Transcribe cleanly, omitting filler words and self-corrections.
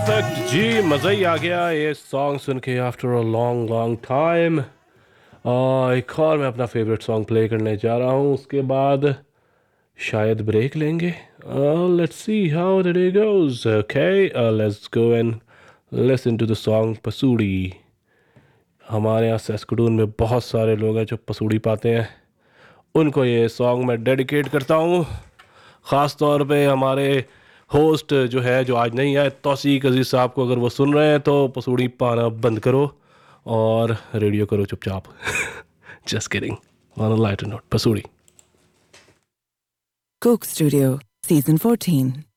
Perfect जी, मज़ा ही आ गया ये सॉन्ग सुन के after a long long time. एक और मैं अपना फेवरेट सॉन्ग प्ले करने जा रहा हूँ, उसके बाद शायद ब्रेक लेंगे। Let's see how the day goes. Okay, let's go and listen to the song पसूड़ी। हमारे यहाँ सेस्कटून में बहुत सारे लोग हैं जो पसूड़ी पाते हैं, उनको ये सॉन्ग मैं डेडिकेट करता हूँ। ख़ास तौर पे हमारे होस्ट जो है, जो आज नहीं आए, तौसीक अजीज़ साहब को अगर वो सुन रहे हैं तो पसूड़ी पाना बंद करो और रेडियो करो चुपचाप। Just kidding, on a lighter note, पसूड़ी। Coke Studio, Season 14.